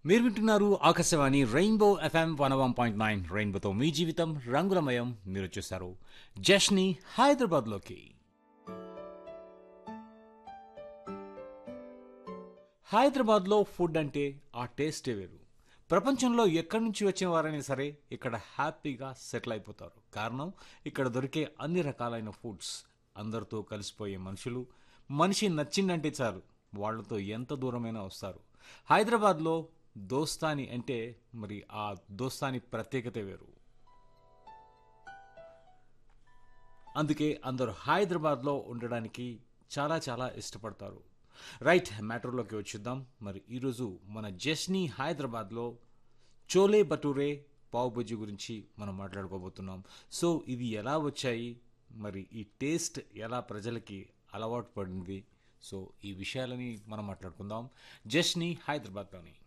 మీరు వింటున్నారు Akashvani rainbow FM 101.9 రెయిన్బోతో మీ జీవితం రంగులమయం. మీరు వచ్చేసారు జష్ని హైదరాబాద్లోకి. హైదరాబాద్లో ఫుడ్ అంటే ఆ టేస్టే వేరు. ప్రపంచంలో ఎక్కడి నుంచి వచ్చిన వారైనా సరే ఇక్కడ హ్యాపీగా సెటిల్ అయిపోతారు. కారణం ఇక్కడ దొరికే అన్ని రకాలైన ఫుడ్స్, అందరితో కలిసిపోయే మనుషులు. మనిషి నచ్చిందంటే చాలు వాళ్ళతో ఎంత దూరమైనా వస్తారు. హైదరాబాద్లో దోస్తాని అంటే మరి ఆ దోస్తాని ప్రత్యేకత వేరు. అందుకే అందరూ హైదరాబాద్లో ఉండడానికి చాలా చాలా ఇష్టపడతారు. రైట్, మ్యాటర్లోకి వచ్చేద్దాం. మరి ఈరోజు మన జస్ని హైదరాబాద్లో చోలే భటూరే పావ్ బజ్జీ గురించి మనం మాట్లాడుకోబోతున్నాం. సో ఇవి ఎలా వచ్చాయి, మరి ఈ టేస్ట్ ఎలా ప్రజలకి అలవాటు పడింది, సో ఈ విషయాలని మనం మాట్లాడుకుందాం జస్ని హైదరాబాద్లోని.